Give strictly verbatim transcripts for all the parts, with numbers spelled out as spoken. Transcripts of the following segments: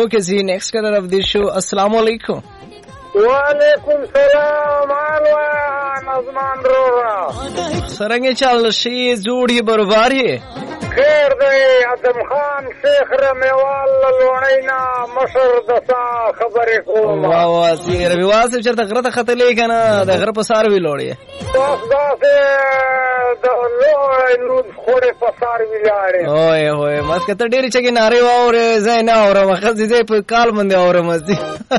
Okay, see, next caller of this show. Assalamu alaikum. Walaikum salam. Alwa Nazman Roha. Sarange chal shi zoodi barbar hai. خیر دی ادم خان شیخ رمیوال لونینا مشر دسا خبرې کوم. واه واه سی رمیوال سے چرته غره ته خطلې کنه د غره په سار وی لوړې. تاسو داسې د لوړې نو خوره په سار وی لاړې. اوه اوه ماس کته ډېری چې ناره واوره زینا اوره مخه دې په کال باندې اوره مزي.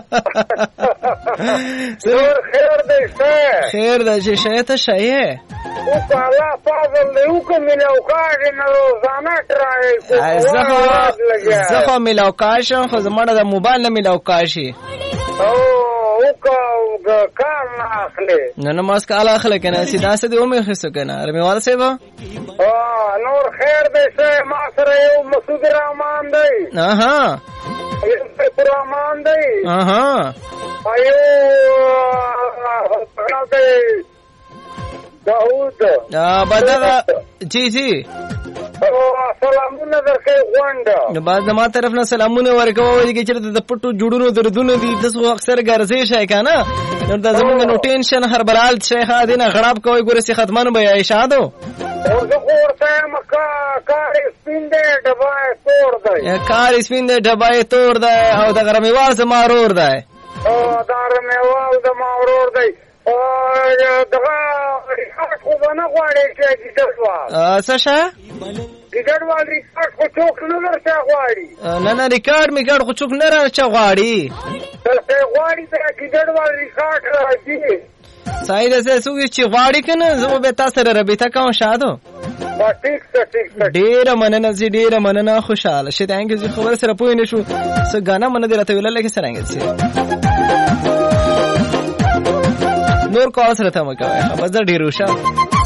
سر خیر دی شه. خیر دی چې شه ته شه. او الله فضل له کوم له کاږي نو زانه ترای زخه زخه ملاو کاشم خو زمړه د موبایل نه ملاو کاشي او او کا کار نه اخلي نه نه ماسک اله اخلي کنه سیدا سده اومه خسو کنه رمیوال صاحب اه نور خیر دې شه ما سره یو مسعود رحمان دی. اها یو رحمان دی. اها ایو دی داود ا بدغه جی جی سلامونه درکې غونډه. نو باز ما طرف نه سلامونه ورکوي چې د پټو جوړونو دردونه دي تاسو اکثر ګرځي شي کنه نو د زمونږ نو ټینشن هربلال شیخ ادینه غړاب کوي ګور سي ختمانو به ارشادو اور زه ورته مکه کار سپین دې ډبای تور دی. کار سپین دې ډبای تور دی او د غرمیوال زما رور دی. او د غرمیوال زما رور دی. او دغه ریکارډ خو نه غواړي چې ګډوال څه شه ګډوال ریکارډ خو څوک نه ورته غواړي. نه نه ریکارډ می ګډ خو څوک نه راچا غواړي. ته غواړي چې ګډوال ریکارډ راځي. صحیح ده څه چې غواړي کنه زه به تاسو سره رابطه کوم شادو. ټیک څه ټیک ډیر مننه زی ډیر مننه خوشاله شه ثانک یو خبر سره پوه نه شو څه غانا من دې راته ویل لکه سرانګ سي نور کال سره ته مکوي خبر ډیر وشه.